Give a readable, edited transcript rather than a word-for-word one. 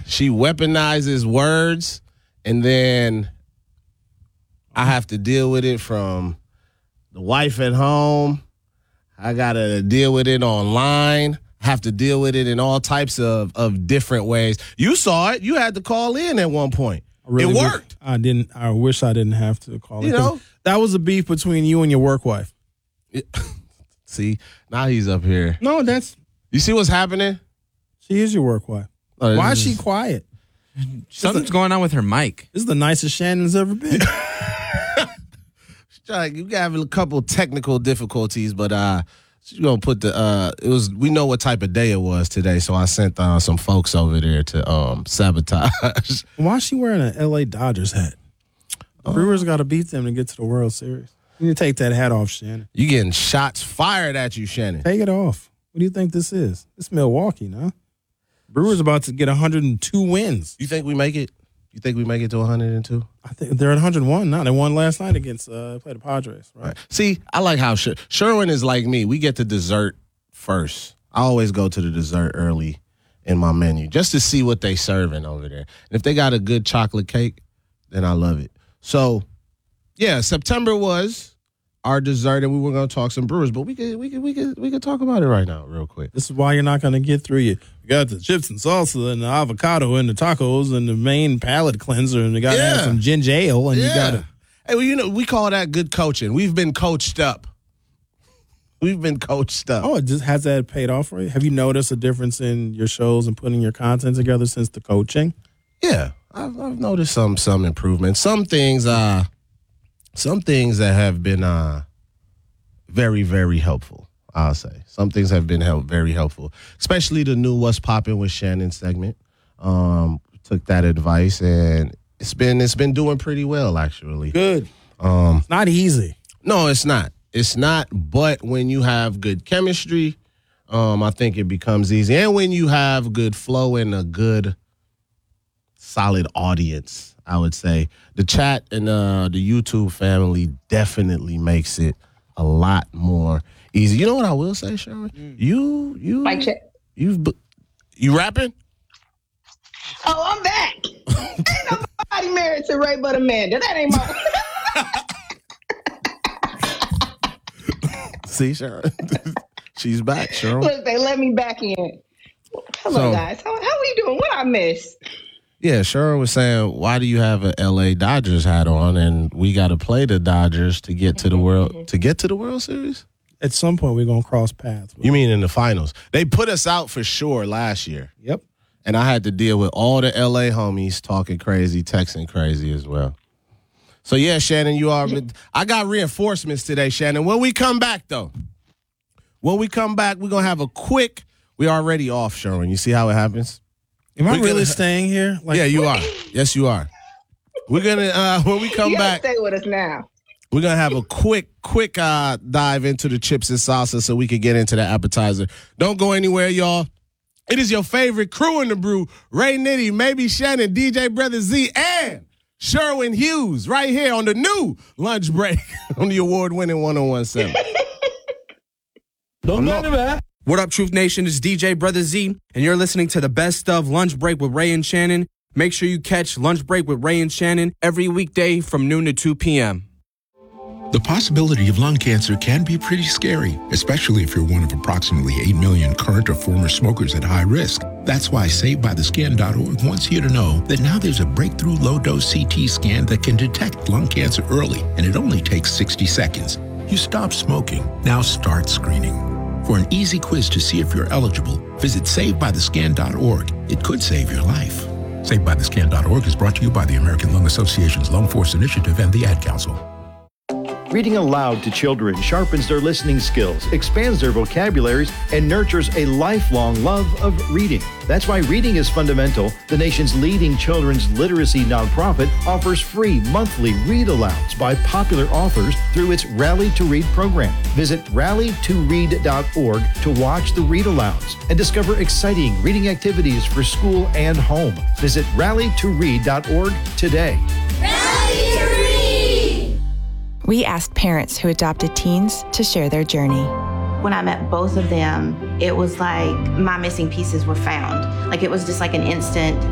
she weaponizes words, and then I have to deal with it from the wife at home. I got to deal with it online. Have to deal with it in all types of different ways. You saw it. You had to call in at one point. It worked. I wish I didn't have to call in. You know? That was a beef between you and your work wife. See, now he's up here. No, You see what's happening? she is your work wife. Why is she quiet? Something's going on with her mic. This is the nicest Shannon's ever been. You got a couple technical difficulties, but she's gonna put we know what type of day it was today, so I sent some folks over there to sabotage. Why is she wearing an LA Dodgers hat? Brewers got to beat them to get to the World Series. You need to take that hat off, Shannon. You getting shots fired at you, Shannon. Take it off. What do you think this is? It's Milwaukee, no? Brewers about to get 102 wins. You think we make it? You think we make it to 102? I think they're at 101 now. They won last night against play the Padres, right? See, I like how Sherwin is like me. We get the dessert first. I always go to the dessert early in my menu just to see what they serving over there. And if they got a good chocolate cake, then I love it. So, yeah, September was our dessert, and we were going to talk some Brewers, but we could talk about it right now, real quick. This is why you're not going to get through you. You got the chips and salsa and the avocado and the tacos and the main palate cleanser, and you got to have some ginger ale, and you got to. Hey, well, we call that good coaching. We've been coached up. Oh, has that paid off for you? Have you noticed a difference in your shows and putting your content together since the coaching? Yeah, I've noticed some improvements. Some things that have been very, very helpful, I'll say. Some things have been very helpful, especially the new What's Poppin' with Shannon segment. Took that advice, and it's been doing pretty well, actually. Good. It's not easy. No, it's not. It's not, but when you have good chemistry, I think it becomes easy. And when you have good flow and a good, solid audience, I would say. The chat and the YouTube family definitely makes it a lot more easy. You know what I will say, Sherman? You rapping? Oh, I'm back. Ain't nobody married to Ray but Amanda. That ain't my. See, Sharon, she's back, Sharon. Look, they let me back in. Hello, guys. How we doing? What I miss? Yeah, Sharon was saying, why do you have an LA Dodgers hat on, and we got to play the Dodgers to get to the World Series? At some point, we're gonna cross paths. You mean in the finals? They put us out for sure last year. Yep. And I had to deal with all the LA homies talking crazy, texting crazy as well. So, yeah, Shannon, I got reinforcements today, Shannon. When we come back, though, we're going to have a quick, we already off, Sherwin. You see how it happens? Am I really staying here? Yeah, you are. Yes, you are. We're going to, when we come back. Stay with us now. We're going to have a quick dive into the chips and salsa so we can get into the appetizer. Don't go anywhere, y'all. It is your favorite crew in the brew, Ray Nitty, maybe Shannon, DJ Brother Z, and Sherwin Hughes, right here on the new Lunch Break on the award-winning 101.7. Don't let it back. What up, Truth Nation? It's DJ Brother Z, and you're listening to the best of Lunch Break with Ray and Shannon. Make sure you catch Lunch Break with Ray and Shannon every weekday from noon to 2 p.m. The possibility of lung cancer can be pretty scary, especially if you're one of approximately 8 million current or former smokers at high risk. That's why SaveByTheScan.org wants you to know that now there's a breakthrough low-dose CT scan that can detect lung cancer early, and it only takes 60 seconds. You stop smoking. Now start screening. For an easy quiz to see if you're eligible, visit SaveByTheScan.org. It could save your life. SaveByTheScan.org is brought to you by the American Lung Association's Lung Force Initiative and the Ad Council. Reading aloud to children sharpens their listening skills, expands their vocabularies, and nurtures a lifelong love of reading. That's why Reading is Fundamental, the nation's leading children's literacy nonprofit, offers free monthly read-alouds by popular authors through its Rally to Read program. Visit rallytoread.org to watch the read-alouds and discover exciting reading activities for school and home. Visit rallytoread.org today. Rally to Read! We asked parents who adopted teens to share their journey. When I met both of them, it was like my missing pieces were found. Like it was just like an instant